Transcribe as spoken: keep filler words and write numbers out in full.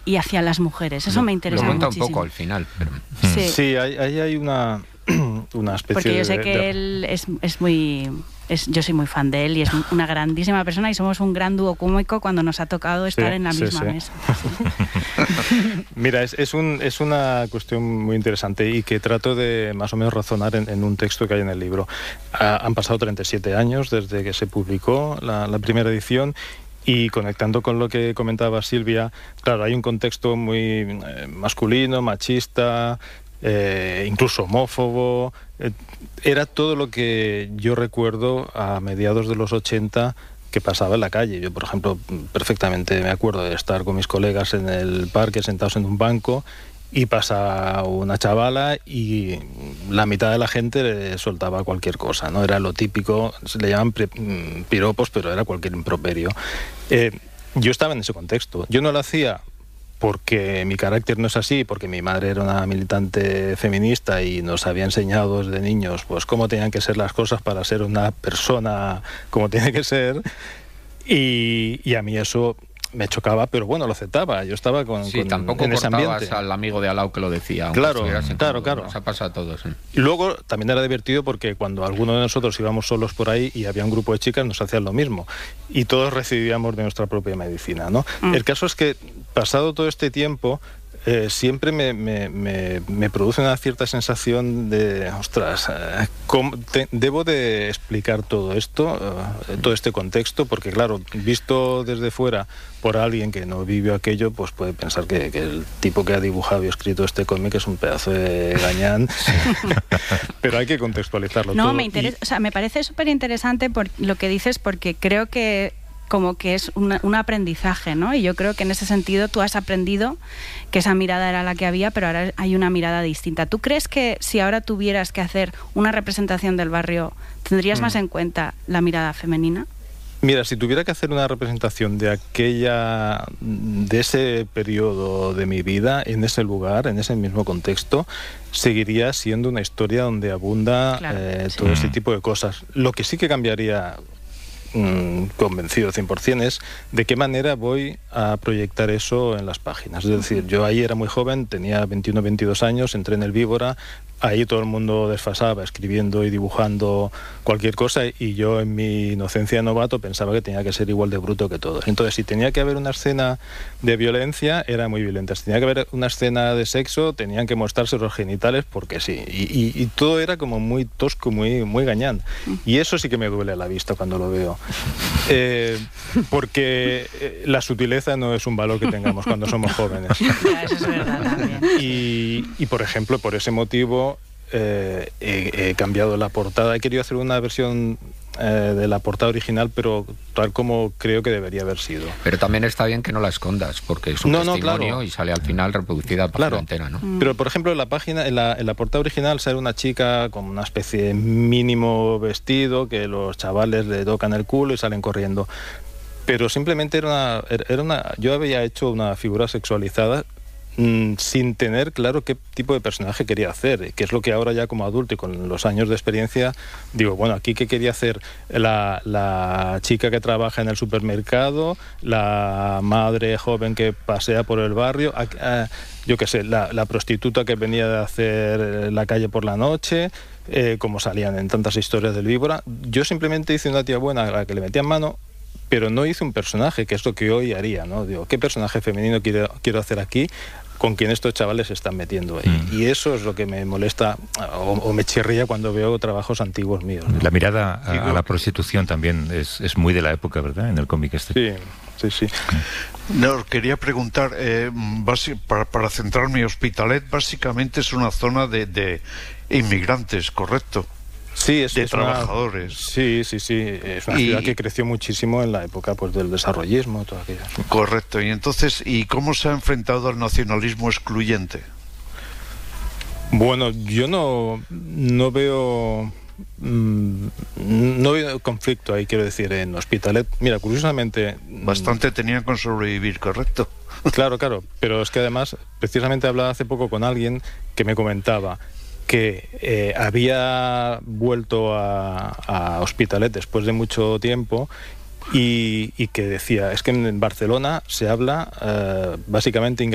y hacia las mujeres. Eso lo, me interesa lo cuenta muchísimo. un poco al final. Pero... Sí, sí ahí hay, hay una, una especie porque yo sé de, que de... él es, es muy... Es, yo soy muy fan de él y es una grandísima persona y somos un gran dúo cómico cuando nos ha tocado estar sí, en la sí, misma sí. mesa. Mira, es, es, un, es una cuestión muy interesante y que trato de más o menos razonar en, en un texto que hay en el libro. Ha, han pasado treinta y siete años desde que se publicó la, la primera edición. Y conectando con lo que comentaba Silvia, claro, hay un contexto muy eh, masculino, machista, eh, incluso homófobo. Eh, era todo lo que yo recuerdo a mediados de los ochenta que pasaba en la calle. Yo, por ejemplo, perfectamente me acuerdo de estar con mis colegas en el parque sentados en un banco y pasa una chavala y la mitad de la gente le soltaba cualquier cosa, ¿no? Era lo típico, se le llaman piropos, pero era cualquier improperio. Eh, yo estaba en ese contexto. Yo no lo hacía porque mi carácter no es así, porque mi madre era una militante feminista y nos había enseñado desde niños pues cómo tenían que ser las cosas para ser una persona como tiene que ser, y, y a mí eso me chocaba, pero bueno, lo aceptaba. Yo estaba con, sí, con tampoco en ese ambiente. Al amigo de al lado que lo decía. Claro, claro, claro. Nos ha pasado a todos. ¿eh? Y luego también era divertido porque cuando alguno de nosotros íbamos solos por ahí y había un grupo de chicas, nos hacían lo mismo. Y todos recibíamos de nuestra propia medicina, ¿no? Mm. El caso es que, pasado todo este tiempo, Eh, siempre me, me, me, me produce una cierta sensación de, ostras, eh, ¿cómo te, debo de explicar todo esto, eh, todo este contexto, porque claro, visto desde fuera por alguien que no vivió aquello, pues puede pensar que, que el tipo que ha dibujado y escrito este cómic es un pedazo de gañán, pero hay que contextualizarlo no, todo. me interesa, y... o sea, me parece súper interesante por lo que dices, porque creo que como que es una, un aprendizaje, ¿no? Y yo creo que en ese sentido tú has aprendido que esa mirada era la que había, pero ahora hay una mirada distinta. ¿Tú crees que si ahora tuvieras que hacer una representación del barrio, tendrías mm. más en cuenta la mirada femenina? Mira, si tuviera que hacer una representación de aquella, de ese periodo de mi vida, en ese lugar, en ese mismo contexto, seguiría siendo una historia donde abunda claro, eh, sí. todo este tipo de cosas. Lo que sí que cambiaría, convencido cien por ciento, es de qué manera voy a proyectar eso en las páginas. Es decir, yo ahí era muy joven, tenía veintiuno, veintidós años, entré en el Víbora, ahí todo el mundo desfasaba escribiendo y dibujando cualquier cosa y yo en mi inocencia de novato pensaba que tenía que ser igual de bruto que todos. Entonces, si tenía que haber una escena de violencia, era muy violenta. Si tenía que haber una escena de sexo, tenían que mostrarse los genitales porque sí. Y, y, y todo era como muy tosco, muy, muy gañán. Y eso sí que me duele a la vista cuando lo veo. Eh, porque la sutileza no es un valor que tengamos cuando somos jóvenes. Eso es verdad también. Y, y por ejemplo, por ese motivo eh, he, he cambiado la portada. He querido hacer una versión eh, de la portada original, pero tal como creo que debería haber sido. Pero también está bien que no la escondas, porque es un no, testimonio no, claro. y sale al final reproducida página claro. entera, ¿no? Mm. Pero por ejemplo en la página, en la, en la portada original sale una chica con una especie de mínimo vestido que los chavales le tocan el culo y salen corriendo. Pero simplemente era una, era una yo había hecho una figura sexualizada sin tener claro qué tipo de personaje quería hacer, que es lo que ahora ya como adulto y con los años de experiencia digo, bueno, aquí qué quería hacer la, la chica que trabaja en el supermercado, la madre joven que pasea por el barrio, a, a, yo qué sé, la, la prostituta que venía de hacer la calle por la noche, eh, como salían en tantas historias del Víbora. Yo simplemente hice una tía buena a la que le metían mano, pero no hice un personaje, que es lo que hoy haría, ¿no? Digo, ¿qué personaje femenino quiero, quiero hacer aquí con quien estos chavales se están metiendo? Mm. Y, y eso es lo que me molesta o, o me chirría cuando veo trabajos antiguos míos, ¿no? La mirada a, a la prostitución también es, es muy de la época, ¿verdad? En el cómic este. Sí, sí, sí. No, quería preguntar, eh, para, para centrarme, Hospitalet básicamente es una zona de, de inmigrantes, ¿correcto? Sí, es, de es trabajadores. Una, sí, sí, sí. Es una y, ciudad que creció muchísimo en la época pues del desarrollismo, todo aquello. Correcto. Y entonces, ¿y cómo se ha enfrentado al nacionalismo excluyente? Bueno, yo no, no veo... Mmm, no veo conflicto ahí, quiero decir, en Hospitalet. Mira, curiosamente... Bastante tenían con sobrevivir, ¿correcto? Claro, claro. Pero es que además, precisamente hablaba hace poco con alguien que me comentaba que eh, había vuelto a, a Hospitalet después de mucho tiempo y, y que decía, es que en Barcelona se habla eh, básicamente inglés.